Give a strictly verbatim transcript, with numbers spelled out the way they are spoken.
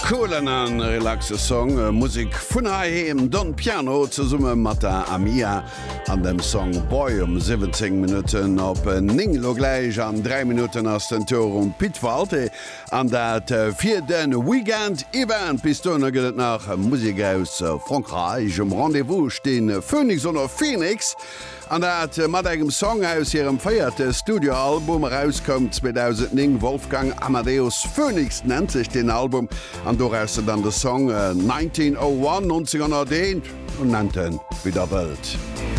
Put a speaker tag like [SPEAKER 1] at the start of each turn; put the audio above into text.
[SPEAKER 1] Coolen an relaxe Song äh, Musik vun haem Don Piano ze summe mat der Amia an dem Song Boy um siebzehn Minuten op Ninglo gleich an drei Minuten ass den Tor um Pitwalte an dat fir äh, den Weekend Event Pistone gëtt nach Musik aus äh, Frankreich um Rendevous steen Phoenix oder Phoenix. An dat mat engem Song aus hirem feierte Studioalbum rauskommt zweitausendneun Wolfgang Amadeus Phoenix nennt sich den Album an doreiste dann der Song äh, neunzehnhunderteins neunzehnhunderteins und nannten wieder Welt.